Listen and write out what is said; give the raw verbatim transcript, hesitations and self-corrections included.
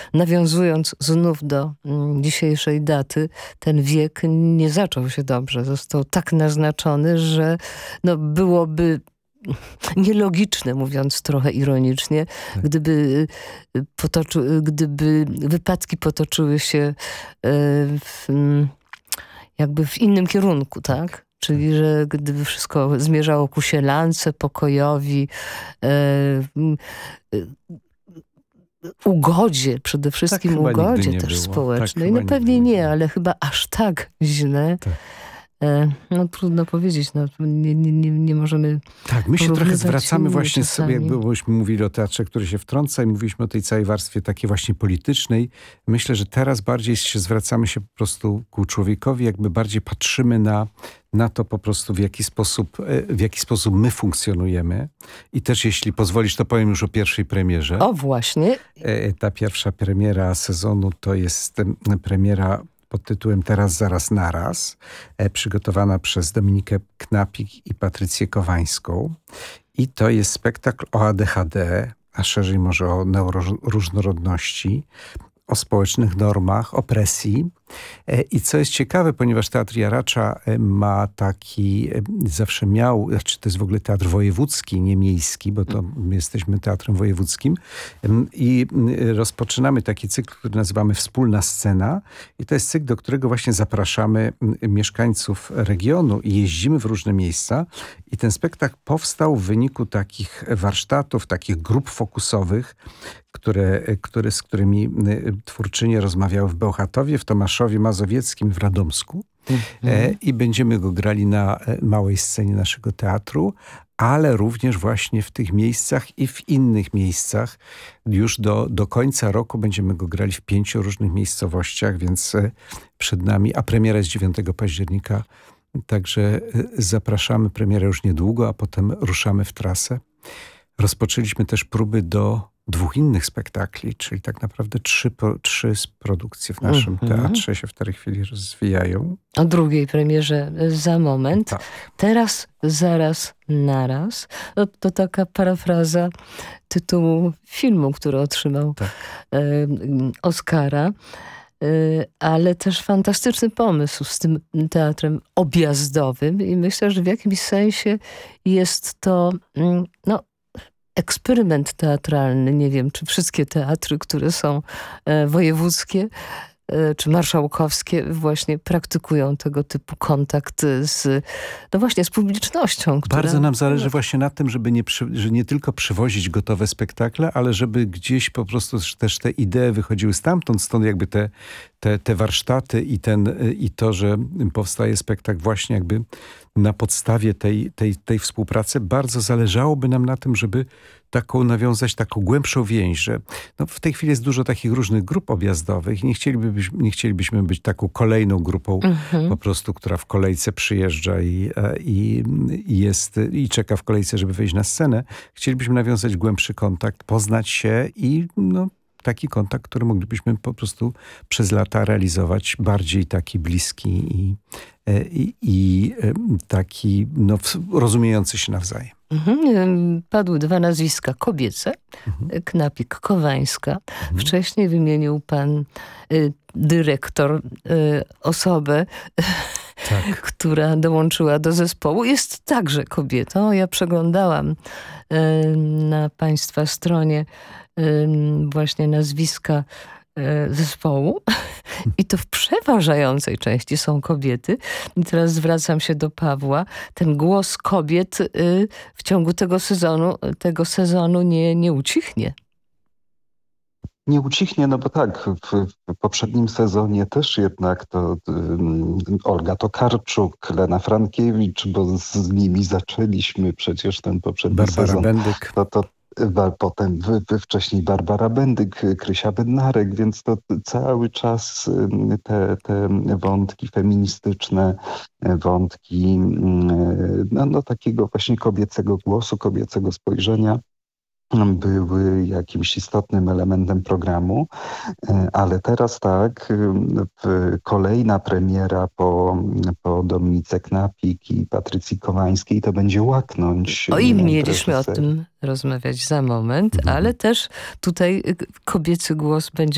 nawiązując znów do mm, dzisiejszej daty, ten wiek nie zaczął się dobrze. Został tak naznaczony, że no, byłoby nielogiczne, mówiąc trochę ironicznie, tak. gdyby, potoczy, gdyby wypadki potoczyły się e, w, jakby w innym kierunku, tak? tak? Czyli, że gdyby wszystko zmierzało ku sielance, pokojowi, e, e, ugodzie, przede wszystkim tak, ugodzie też było. społecznej. Tak, no pewnie nie, nie, ale chyba aż tak źle. Tak. No trudno powiedzieć, no, nie, nie, nie, nie możemy... Tak, my się trochę zwracamy właśnie czasami. sobie, jakbyśmy mówili o teatrze, który się wtrąca i mówiliśmy o tej całej warstwie takiej właśnie politycznej. Myślę, że teraz bardziej się zwracamy się po prostu ku człowiekowi, jakby bardziej patrzymy na, na to po prostu, w jaki sposób, w jaki sposób my funkcjonujemy. I też, jeśli pozwolisz, to powiem już o pierwszej premierze. O, właśnie. Ta pierwsza premiera sezonu to jest premiera pod tytułem Teraz, zaraz, naraz, e, przygotowana przez Dominikę Knapik i Patrycję Kowańską. I to jest spektakl o A D H D, a szerzej może o neuroróżnorodności, o społecznych normach, o presji. E, I co jest ciekawe, ponieważ Teatr Jaracza e, ma taki, e, zawsze miał, znaczy to jest w ogóle teatr wojewódzki, nie miejski, bo to my jesteśmy teatrem wojewódzkim. E, I e, rozpoczynamy taki cykl, który nazywamy Wspólna Scena. I to jest cykl, do którego właśnie zapraszamy m, mieszkańców regionu i jeździmy w różne miejsca. I ten spektakl powstał w wyniku takich warsztatów, takich grup fokusowych, które, które, z którymi twórczynie rozmawiały w Bełchatowie, w Tomaszowie Mazowieckim, w Radomsku. Mm-hmm. E, I będziemy go grali na małej scenie naszego teatru, ale również właśnie w tych miejscach i w innych miejscach. Już do, do końca roku będziemy go grali w pięciu różnych miejscowościach, więc przed nami, a premiera jest dziewiątego października. Także zapraszamy, premierę już niedługo, a potem ruszamy w trasę. Rozpoczęliśmy też próby do dwóch innych spektakli, czyli tak naprawdę trzy, trzy produkcje w naszym mm-hmm. teatrze się w tej chwili rozwijają. O drugiej premierze za moment. Tak. Teraz, zaraz, naraz. No, to taka parafraza tytułu filmu, który otrzymał tak. e, Oscara. Ale też fantastyczny pomysł z tym teatrem objazdowym i myślę, że w jakimś sensie jest to no, eksperyment teatralny. Nie wiem, czy wszystkie teatry, które są e, wojewódzkie e, czy marszałkowskie właśnie praktykują tego typu kontakt z, no właśnie, z publicznością. Która... Bardzo nam zależy właśnie na tym, żeby nie, przy, że nie tylko przywozić gotowe spektakle, ale żeby gdzieś po prostu też te idee wychodziły stamtąd, stąd jakby te, te, te warsztaty i, ten, i to, że powstaje spektakl właśnie jakby na podstawie tej, tej, tej współpracy. Bardzo zależałoby nam na tym, żeby taką nawiązać taką głębszą więź, że no w tej chwili jest dużo takich różnych grup objazdowych i nie chcielibyśmy, nie chcielibyśmy być taką kolejną grupą mhm. po prostu, która w kolejce przyjeżdża i, i, i jest i czeka w kolejce, żeby wejść na scenę. Chcielibyśmy nawiązać głębszy kontakt, poznać się i no, taki kontakt, który moglibyśmy po prostu przez lata realizować, bardziej taki bliski i, i, i taki no, rozumiejący się nawzajem. Mhm. Padły dwa nazwiska kobiece, mhm. Knapik, Kowańska. Mhm. Wcześniej wymienił pan y, dyrektor y, osobę, tak. która dołączyła do zespołu. Jest także kobietą. Ja przeglądałam y, na państwa stronie y, właśnie nazwiska zespołu i to w przeważającej części są kobiety. I teraz zwracam się do Pawła. Ten głos kobiet w ciągu tego sezonu, tego sezonu nie, nie ucichnie. Nie ucichnie, no bo tak, w, w poprzednim sezonie też jednak to um, Olga Tokarczuk, Lena Frankiewicz, bo z, z nimi zaczęliśmy przecież ten poprzedni Barbara sezon. Bendyk. To, to Potem wy, wy wcześniej Barbara Bendyk, Krysia Bednarek, więc to cały czas te, te wątki feministyczne, wątki no, no, takiego właśnie kobiecego głosu, kobiecego spojrzenia były jakimś istotnym elementem programu, ale teraz tak, kolejna premiera po, po Dominice Knapik i Patrycji Kowańskiej to będzie Łaknąć. O i mieliśmy o tym rozmawiać za moment, mhm. ale też tutaj kobiecy głos będzie